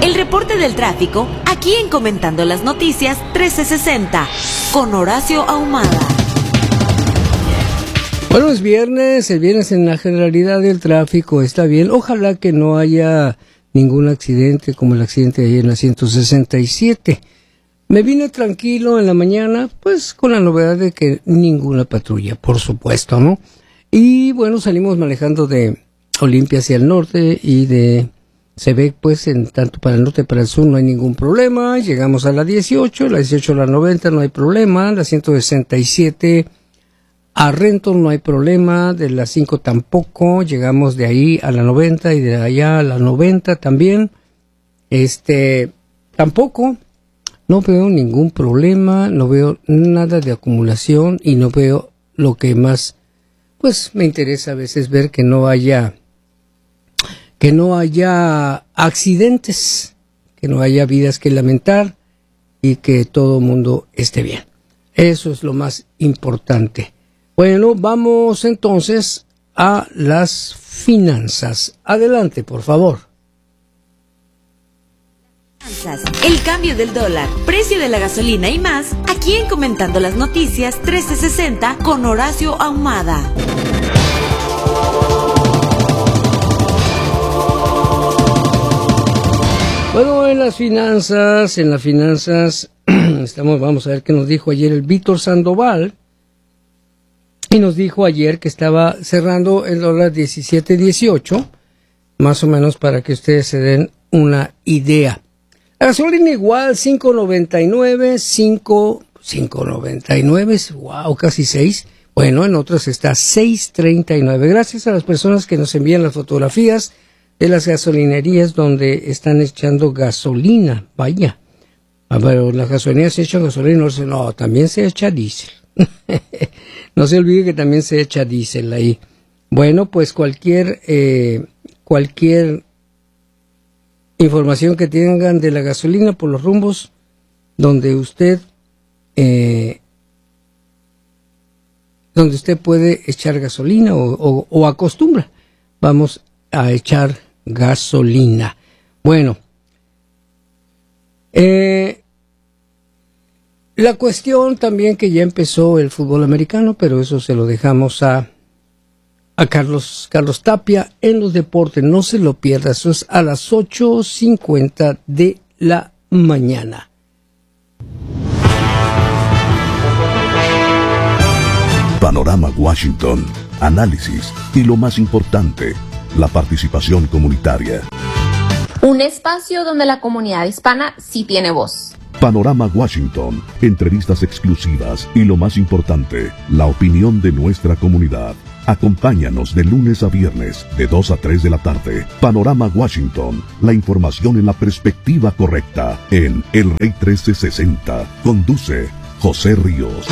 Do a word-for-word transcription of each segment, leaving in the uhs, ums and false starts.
El reporte del tráfico, aquí en Comentando las Noticias trece sesenta, con Horacio Ahumada. Bueno, es viernes, el viernes en la generalidad del tráfico está bien. Ojalá que no haya ningún accidente como el accidente de ayer en la ciento sesenta y siete. Me vine tranquilo en la mañana, pues con la novedad de que ninguna patrulla, por supuesto, ¿no? Y bueno, salimos manejando de Olimpia hacia el norte y de se ve pues en tanto para el norte como para el sur no hay ningún problema. Llegamos a la dieciocho, la dieciocho a la noventa no hay problema, la ciento sesenta y siete a Renton no hay problema, de las cinco tampoco, llegamos de ahí a la noventa y de allá a la noventa también. Este, tampoco, no veo ningún problema, no veo nada de acumulación y no veo lo que más, pues me interesa a veces ver que no haya, que no haya accidentes, que no haya vidas que lamentar y que todo el mundo esté bien. Eso es lo más importante. Bueno, vamos entonces a las finanzas. Adelante, por favor. El cambio del dólar, precio de la gasolina y más, aquí en Comentando las Noticias trece sesenta con Horacio Ahumada. Bueno, en las finanzas, en las finanzas, estamos, vamos a ver qué nos dijo ayer el Víctor Sandoval. Y nos dijo ayer que estaba cerrando el dólar diecisiete dieciocho, más o menos para que ustedes se den una idea. La gasolina igual, cinco noventa y nueve, cinco, cinco noventa y nueve, wow, casi seis. Bueno, en otras está seis treinta y nueve. Gracias a las personas que nos envían las fotografías de las gasolinerías donde están echando gasolina. Vaya, pero las gasolinerías se echan gasolina, no, no, también se echa diésel. No se olvide que también se echa diésel ahí. Bueno, pues cualquier eh, cualquier información que tengan de la gasolina por los rumbos donde usted eh, donde usted puede echar gasolina o, o, o acostumbra, vamos a echar gasolina. Bueno, eh la cuestión también que ya empezó el fútbol americano, pero eso se lo dejamos a, a Carlos, Carlos Tapia en los deportes. No se lo pierda, eso es a las ocho cincuenta de la mañana. Panorama Washington, análisis y lo más importante, la participación comunitaria. Un espacio donde la comunidad hispana sí tiene voz. Panorama Washington, entrevistas exclusivas y lo más importante, la opinión de nuestra comunidad. Acompáñanos de lunes a viernes, de dos a tres de la tarde. Panorama Washington, la información en la perspectiva correcta, en El Rey trece sesenta. Conduce José Ríos.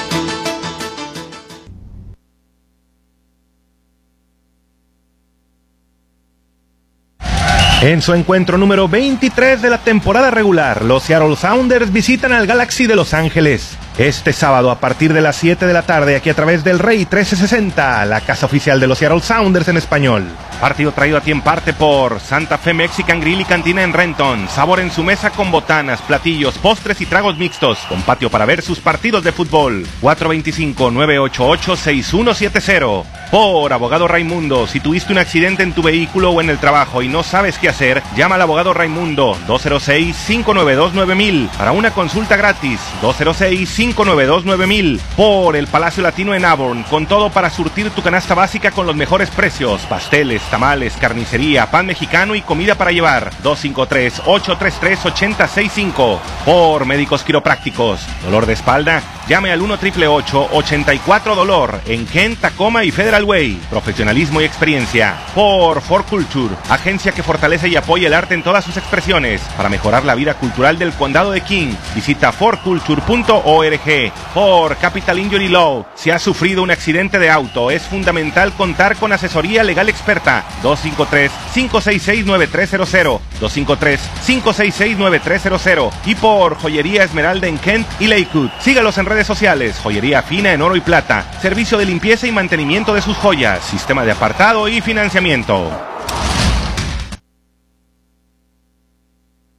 En su encuentro número veintitrés de la temporada regular, los Seattle Sounders visitan al Galaxy de Los Ángeles. Este sábado a partir de las siete de la tarde, aquí a través del Rey trece sesenta, la casa oficial de los Seattle Sounders en español. Partido traído a ti en parte por Santa Fe Mexican Grill y Cantina en Renton. Sabor en su mesa con botanas, platillos, postres y tragos mixtos. Con patio para ver sus partidos de fútbol. cuatro dos cinco, nueve ocho ocho, seis uno siete cero. Por Abogado Raimundo, si tuviste un accidente en tu vehículo o en el trabajo y no sabes qué hacer, llama al abogado Raimundo dos cero seis, cinco nueve dos, nueve mil para una consulta gratis. dos cero seis, cinco nueve dos, nueve mil. Por el Palacio Latino en Auburn, con todo para surtir tu canasta básica con los mejores precios. Pasteles, tamales, carnicería, pan mexicano y comida para llevar. dos cinco tres, ocho tres tres, ocho cero seis cinco. Por Médicos Quiroprácticos, dolor de espalda, llame al uno ocho ocho ocho, ochenta y cuatro dolor en Kent, Tacoma y Federal Way. Profesionalismo y experiencia. Por For Culture, agencia que fortalece y apoya el arte en todas sus expresiones para mejorar la vida cultural del condado de King. Visita for culture punto org. Por Capital Injury Law, si has sufrido un accidente de auto, es fundamental contar con asesoría legal experta. dos cinco tres, cinco seis seis, nueve tres cero cero. dos cinco tres, cinco seis seis, nueve tres cero cero. Y por Joyería Esmeralda en Kent y Lakewood. Sígalos en redes sociales. Joyería fina en oro y plata. Servicio de limpieza y mantenimiento de sus joyas. Sistema de apartado. Apartado y financiamiento.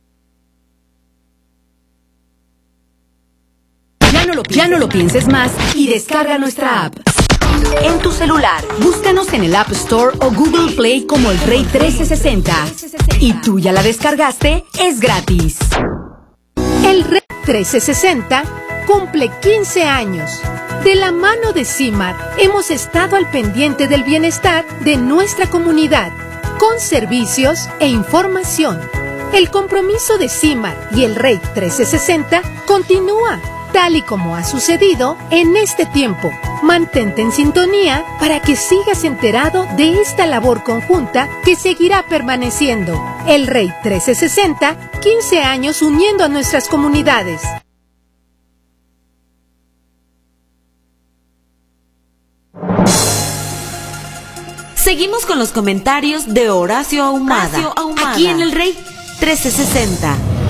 no lo, ya no lo pienses más y descarga nuestra app. En tu celular, búscanos en el App Store o Google Play como El Rey trece sesenta. Y tú ya la descargaste, es gratis. El Rey trece sesenta cumple quince años. De la mano de CIMAR, hemos estado al pendiente del bienestar de nuestra comunidad, con servicios e información. El compromiso de CIMAR y el Rey trece sesenta continúa, tal y como ha sucedido en este tiempo. Mantente en sintonía para que sigas enterado de esta labor conjunta que seguirá permaneciendo. El Rey trece sesenta, quince años uniendo a nuestras comunidades. Seguimos con los comentarios de Horacio Ahumada, Horacio Ahumada, aquí en El Rey trece sesenta.